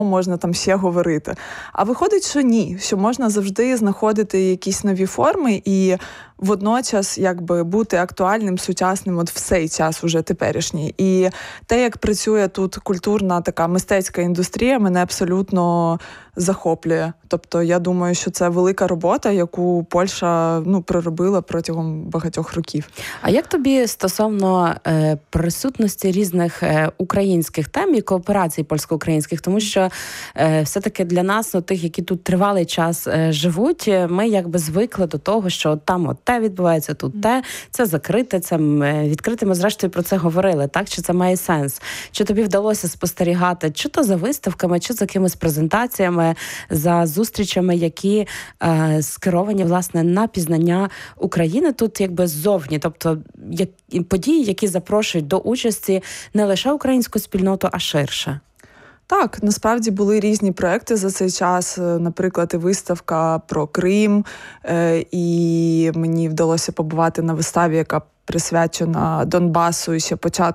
можна там ще говорити. А виходить, що ні, що можна завжди знаходити якісь нові форми і водночас якби бути актуальним, сучасним от в цей час уже теперішній. І те, як працює тут культурна така мистецька індустрія, мене абсолютно захоплює. Тобто я думаю, що це велика робота, яку Польща проробила протягом багатьох років. А як тобі стосовно присутності різних українських тем і кооперацій польсько-українських? Тому що все-таки для нас, тих, які тут тривалий час живуть, ми якби звикли до того, що там от те відбувається, тут те, це закрите, це відкрите. Ми зрештою про це говорили, так? Чи це має сенс? Чи тобі вдалося спостерігати, чи то за виставками, чи за якимись презентаціями, за зустрічами, які скеровані, власне, на пізнання України тут якби ззовні, тобто події, які запрошують до участі не лише українську спільноту, а ширше? Так, насправді були різні проекти за цей час, наприклад, і виставка про Крим, і мені вдалося побувати на виставі, яка присвячена Донбасу і ще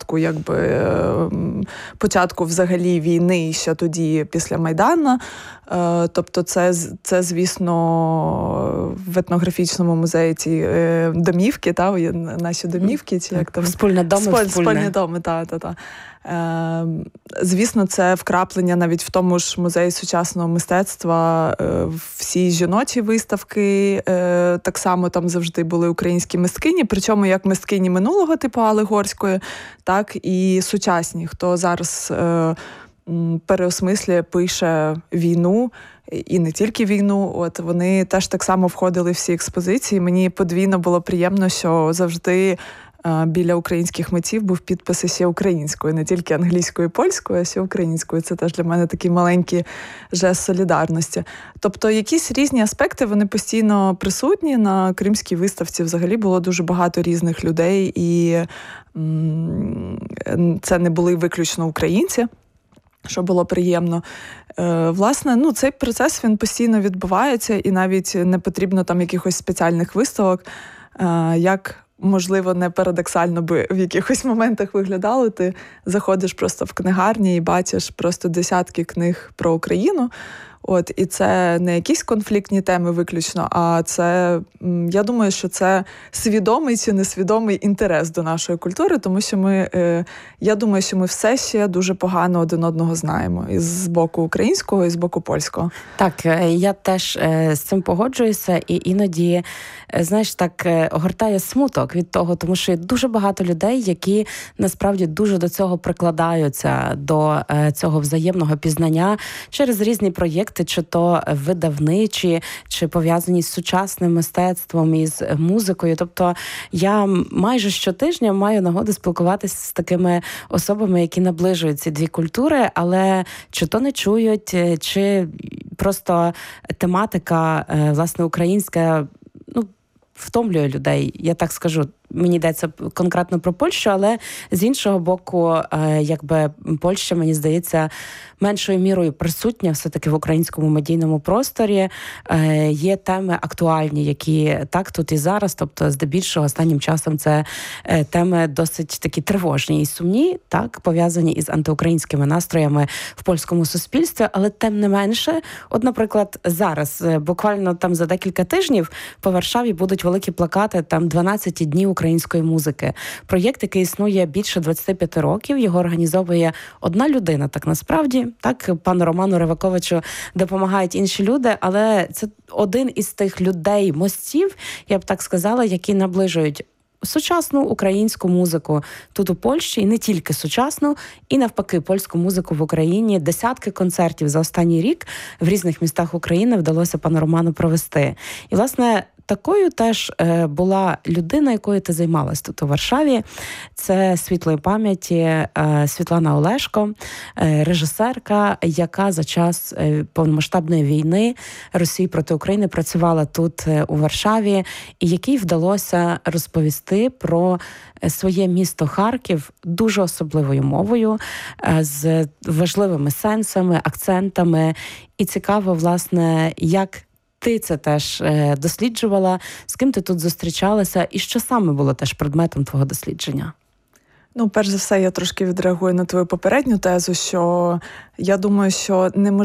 початку взагалі війни, ще тоді після Майдану. Тобто це, звісно, в етнографічному музеї ці домівки, наші домівки, чи як там? Спільні доми, так. Звісно, це вкраплення навіть в тому ж музеї сучасного мистецтва. Всі жіночі виставки, так само там завжди були українські мисткині, причому як мисткині минулого типу Алегорської, так і сучасні, хто зараз переосмислює, пише війну, і не тільки війну. От вони теж так само входили в всі експозиції. Мені подвійно було приємно, що завжди біля українських митців був підпис ще українською, не тільки англійською і польською, а ще українською. Це теж для мене такий маленький жест солідарності. Тобто якісь різні аспекти, вони постійно присутні. На Кримській виставці взагалі було дуже багато різних людей, і це не були виключно українці, що було приємно. Власне, цей процес, він постійно відбувається, і навіть не потрібно там якихось спеціальних виставок, як можливо, не парадоксально би в якихось моментах виглядало. Ти заходиш просто в книгарні і бачиш просто десятки книг про Україну. От, і це не якісь конфліктні теми виключно, а це, я думаю, що це свідомий чи несвідомий інтерес до нашої культури, тому що я думаю, що ми все ще дуже погано один одного знаємо. І з боку українського, і з боку польського. Так, я теж з цим погоджуюся, і іноді, знаєш, так огортає смуток від того, тому що є дуже багато людей, які насправді дуже до цього прикладаються, до цього взаємного пізнання через різні проєкти, чи то видавничі, чи пов'язані з сучасним мистецтвом, із музикою. Тобто я майже щотижня маю нагоду спілкуватися з такими особами, які наближують ці дві культури, але чи то не чують, чи просто тематика, власне, українська, втомлює людей, я так скажу. Мені йдеться конкретно про Польщу, але з іншого боку, якби Польща, мені здається, меншою мірою присутня все-таки в українському медійному просторі. Є теми актуальні, які так тут і зараз, тобто здебільшого останнім часом це теми досить такі тривожні і сумні, так, пов'язані із антиукраїнськими настроями в польському суспільстві, але тим не менше, от, наприклад, зараз, буквально там за декілька тижнів по Варшаві будуть великі плакати, там 12 днів української музики. Проєкт, який існує більше 25 років, його організовує одна людина, так насправді, так, пану Роману Риваковичу допомагають інші люди, але це один із тих людей, мостів, я б так сказала, які наближують сучасну українську музику тут у Польщі, і не тільки сучасну, і навпаки польську музику в Україні. Десятки концертів за останній рік в різних містах України вдалося пану Роману провести. І, власне, такою теж була людина, якою ти займалась тут у Варшаві. Це світлої пам'яті Світлана Олешко, режисерка, яка за час повномасштабної війни Росії проти України працювала тут у Варшаві, і якій вдалося розповісти про своє місто Харків дуже особливою мовою, з важливими сенсами, акцентами. І цікаво, власне, як ти це теж досліджувала, з ким ти тут зустрічалася і що саме було теж предметом твого дослідження? Ну, перш за все, я трошки відреагую на твою попередню тезу, що я думаю, що неможливо